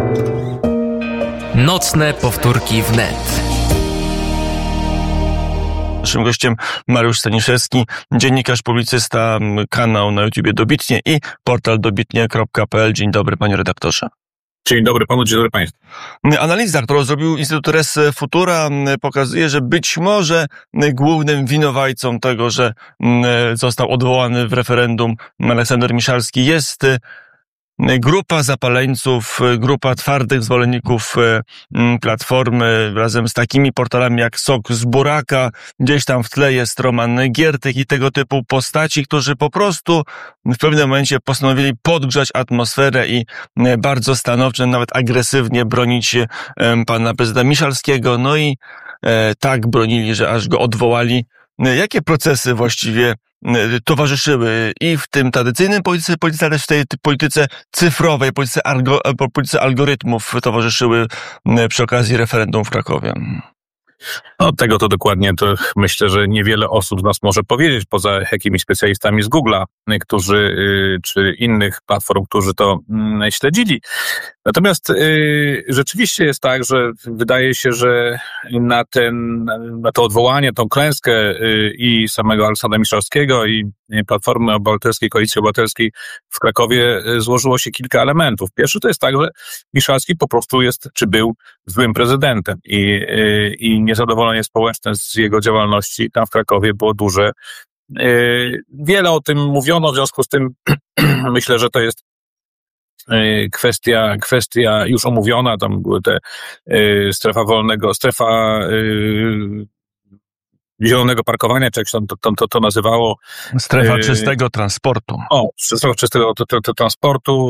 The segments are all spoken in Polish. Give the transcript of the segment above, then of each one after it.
Nocne powtórki wnet. Naszym gościem Mariusz Staniszewski, dziennikarz, publicysta, kanał na YouTubie Dobitnie i portal dobitnie.pl. Dzień dobry, panie redaktorze. Dzień dobry panu, dzień dobry państwu. Analiza, którą zrobił Instytut Res Futura, pokazuje, że być może głównym winowajcą tego, że został odwołany w referendum Aleksander Miszalski, jest grupa zapaleńców, grupa twardych zwolenników Platformy, razem z takimi portalami jak Sok z Buraka. Gdzieś tam w tle jest Roman Giertych i tego typu postaci, którzy po prostu w pewnym momencie postanowili podgrzać atmosferę i bardzo stanowczo, nawet agresywnie bronić pana prezydenta Miszalskiego. No i tak bronili, że aż go odwołali. Jakie procesy właściwie towarzyszyły i w tym tradycyjnym polityce, ale też w tej polityce cyfrowej, polityce algorytmów towarzyszyły przy okazji referendum w Krakowie? No tego to dokładnie to myślę, że niewiele osób z nas może powiedzieć, poza jakimiś specjalistami z Google'a, którzy, czy innych platform, którzy to śledzili. Natomiast rzeczywiście jest tak, że wydaje się, że na to odwołanie, tą klęskę i samego Aleksandra Miszalskiego i Platformy Obywatelskiej, Koalicji Obywatelskiej w Krakowie złożyło się kilka elementów. Pierwszy to jest tak, że Miszalski po prostu jest, czy był złym prezydentem i niezadowolenie społeczne z jego działalności tam w Krakowie było duże. Wiele o tym mówiono, w związku z tym myślę, że to jest kwestia już omówiona, tam były te strefa zielonego parkowania, czy jak się to nazywało. Strefa czystego transportu. Strefa czystego transportu,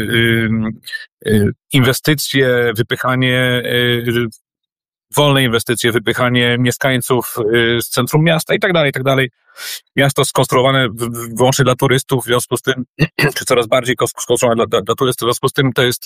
inwestycje, wypychanie, wolne inwestycje, wypychanie mieszkańców z centrum miasta i tak dalej. Miasto skonstruowane wyłącznie dla turystów, w związku z tym, czy coraz bardziej skonstruowane dla turystów, w związku z tym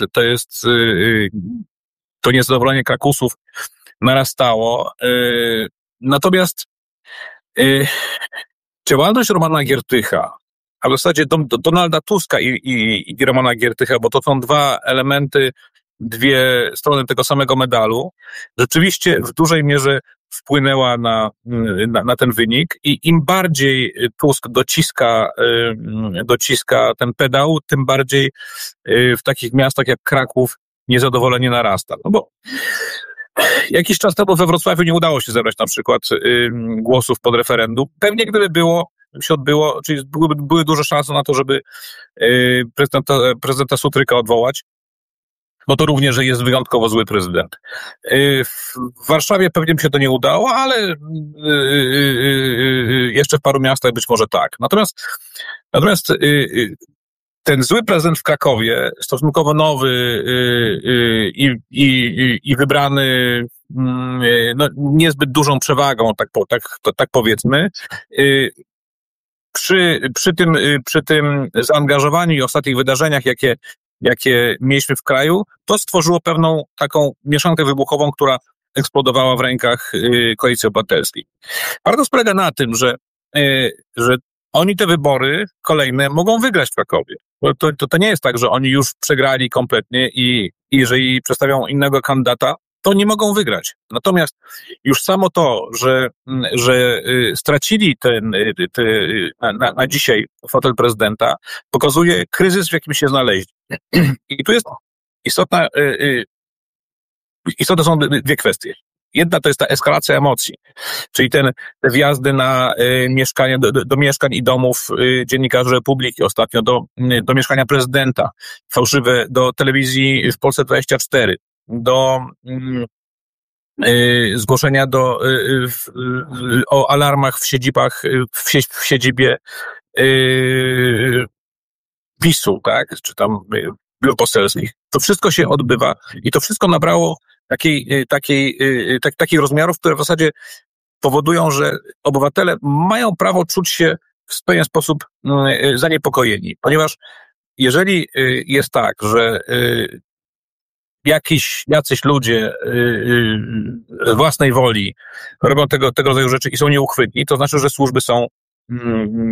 to niezadowolenie Krakusów narastało. Natomiast działalność Romana Giertycha, a w zasadzie Donalda Tuska i Romana Giertycha, bo to są dwa elementy, dwie strony tego samego medalu, rzeczywiście w dużej mierze wpłynęła na ten wynik i im bardziej Tusk dociska ten pedał, tym bardziej w takich miastach jak Kraków niezadowolenie narasta. No bo jakiś czas temu we Wrocławiu nie udało się zebrać na przykład głosów pod referendum. Pewnie gdyby się odbyło, czyli były duże szanse na to, żeby prezydenta Sutryka odwołać, bo to również, że jest wyjątkowo zły prezydent. W Warszawie pewnie by się to nie udało, ale jeszcze w paru miastach być może tak. Natomiast ten zły prezydent w Krakowie, stosunkowo nowy i wybrany niezbyt dużą przewagą, tak powiedzmy, przy tym zaangażowaniu i ostatnich wydarzeniach, jakie mieliśmy w kraju, to stworzyło pewną taką mieszankę wybuchową, która eksplodowała w rękach Koalicji Obywatelskiej. Paradoks polega na tym, że oni te wybory kolejne mogą wygrać w Krakowie. Bo to nie jest tak, że oni już przegrali kompletnie i jeżeli przedstawią innego kandydata, to nie mogą wygrać. Natomiast już samo to, że stracili na dzisiaj fotel prezydenta, pokazuje kryzys, w jakim się znaleźli. I tu jest istotne są dwie kwestie. Jedna to jest ta eskalacja emocji, czyli te wjazdy na mieszkania, do mieszkań i domów dziennikarzy Republiki, ostatnio do mieszkania prezydenta, fałszywe do telewizji w Polsce 24, do zgłoszenia o alarmach w siedzibach, w siedzibie PiS-u, tak, czy tam biur poselskich. To wszystko się odbywa i to wszystko nabrało takich rozmiarów, które w zasadzie powodują, że obywatele mają prawo czuć się w pewien sposób zaniepokojeni, ponieważ jeżeli jest tak, że jacyś ludzie z własnej woli robią tego rodzaju rzeczy i są nieuchwytni, to znaczy, że służby są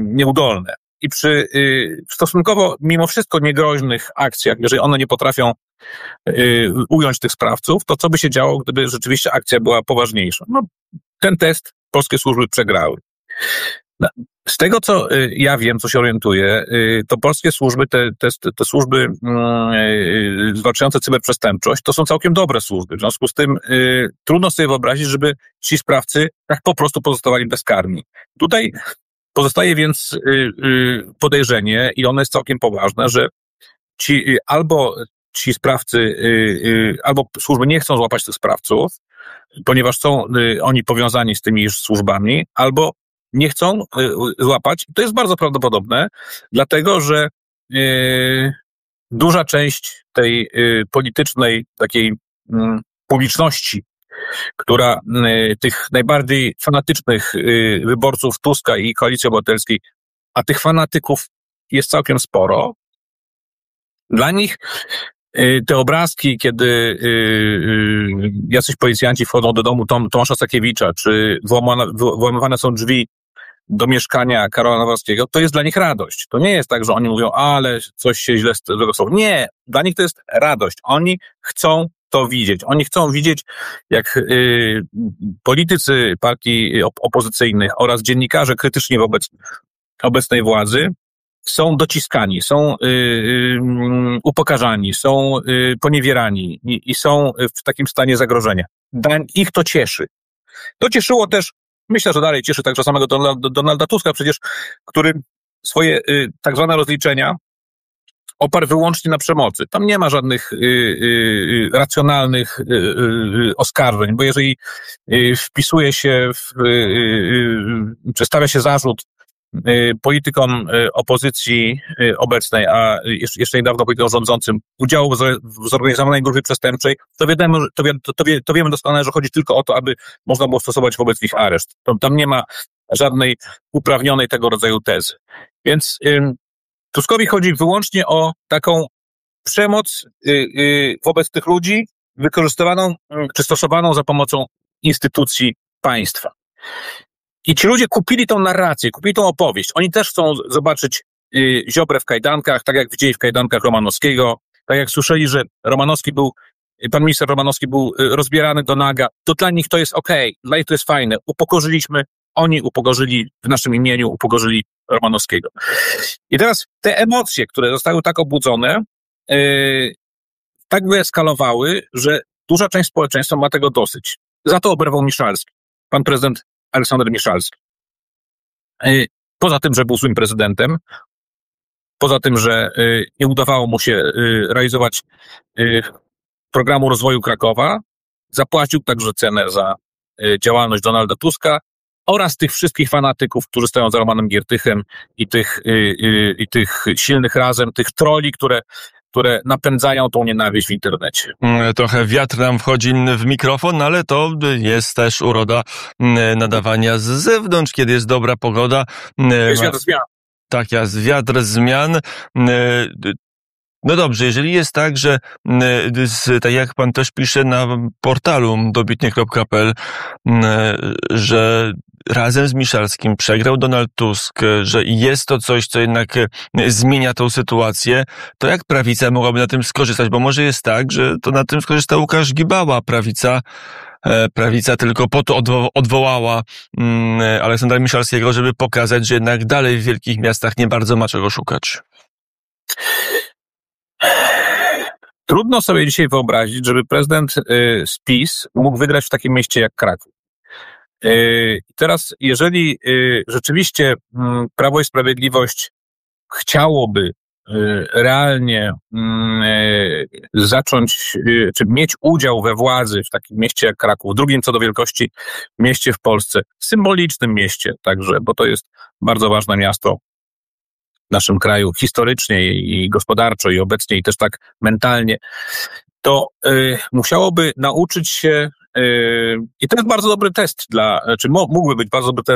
nieudolne. I przy stosunkowo mimo wszystko niegroźnych akcjach, jeżeli one nie potrafią ująć tych sprawców, to co by się działo, gdyby rzeczywiście akcja była poważniejsza? No, ten test polskie służby przegrały. Z tego, co ja wiem, co się orientuję, to polskie służby, te służby zwalczające cyberprzestępczość, to są całkiem dobre służby. W związku z tym trudno sobie wyobrazić, żeby ci sprawcy tak po prostu pozostawali bezkarni. Tutaj pozostaje więc podejrzenie, i ono jest całkiem poważne, że ci sprawcy, albo służby nie chcą złapać tych sprawców, ponieważ są oni powiązani z tymi służbami, albo nie chcą złapać. To jest bardzo prawdopodobne, dlatego że duża część tej politycznej takiej publiczności, która tych najbardziej fanatycznych wyborców Tuska i Koalicji Obywatelskiej, a tych fanatyków jest całkiem sporo, dla nich te obrazki, kiedy jacyś policjanci wchodzą do domu Tomasza Sakiewicza, czy włamywane są drzwi do mieszkania Karola Nawrockiego, to jest dla nich radość. To nie jest tak, że oni mówią, ale coś się źle stało. Nie, dla nich to jest radość. Oni chcą to widzieć. Oni chcą widzieć, jak politycy partii opozycyjnych oraz dziennikarze krytyczni wobec obecnej władzy są dociskani, są upokarzani, są poniewierani i są w takim stanie zagrożenia. Ich to cieszy. To cieszyło też, myślę, że dalej cieszy także samego Donalda Tuska przecież, który swoje tak zwane rozliczenia oparł wyłącznie na przemocy. Tam nie ma żadnych racjonalnych oskarżeń, bo jeżeli wpisuje się czy stawia się zarzut politykom opozycji obecnej, a jeszcze niedawno politykom rządzącym, udziału w zorganizowanej grupie przestępczej, to wiemy doskonale, że chodzi tylko o to, aby można było stosować wobec nich areszt. Tam nie ma żadnej uprawnionej tego rodzaju tezy. Więc Tuskowi chodzi wyłącznie o taką przemoc wobec tych ludzi wykorzystywaną czy stosowaną za pomocą instytucji państwa. I ci ludzie kupili tą narrację, kupili tą opowieść. Oni też chcą zobaczyć Ziobrę w kajdankach, tak jak widzieli w kajdankach Romanowskiego, tak jak słyszeli, że pan minister Romanowski był rozbierany do naga. To dla nich to jest okej, dla nich to jest fajne. Upokorzyliśmy, oni upokorzyli w naszym imieniu, upokorzyli Romanowskiego. I teraz te emocje, które zostały tak obudzone, tak wyeskalowały, że duża część społeczeństwa ma tego dosyć. Za to oberwał Miszalski, pan prezydent Aleksander Miszalski. Poza tym, że był złym prezydentem, poza tym, że nie udawało mu się realizować programu rozwoju Krakowa, zapłacił także cenę za działalność Donalda Tuska oraz tych wszystkich fanatyków, którzy stoją za Romanem Giertychem i tych silnych razem, tych troli, które napędzają tą nienawiść w internecie. Trochę wiatr nam wchodzi w mikrofon, ale to jest też uroda nadawania z zewnątrz, kiedy jest dobra pogoda. Jest wiatr zmian. Tak, jest wiatr zmian. No dobrze, jeżeli jest tak, że tak jak pan też pisze na portalu dobitnie.pl, że razem z Miszalskim przegrał Donald Tusk, że jest to coś, co jednak zmienia tą sytuację, to jak prawica mogłaby na tym skorzystać? Bo może jest tak, że to na tym skorzysta Łukasz Gibała. Prawica tylko po to odwołała Aleksandra Miszalskiego, żeby pokazać, że jednak dalej w wielkich miastach nie bardzo ma czego szukać. Trudno sobie dzisiaj wyobrazić, żeby prezydent z PiS mógł wygrać w takim mieście jak Kraków. Teraz, jeżeli rzeczywiście Prawo i Sprawiedliwość chciałoby realnie zacząć, czy mieć udział we władzy w takim mieście jak Kraków, drugim co do wielkości mieście w Polsce, symbolicznym mieście także, bo to jest bardzo ważne miasto w naszym kraju historycznie i gospodarczo i obecnie i też tak mentalnie, to musiałoby nauczyć się, i to jest bardzo dobry test mógłby być bardzo dobry test